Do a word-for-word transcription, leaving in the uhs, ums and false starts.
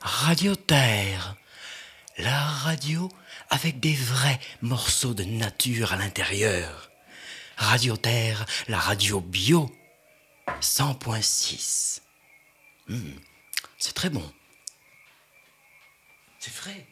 Radio Terre, la radio avec des vrais morceaux de nature à l'intérieur. Radio Terre, la radio bio, cent point six. Mmh, c'est très bon. C'est frais.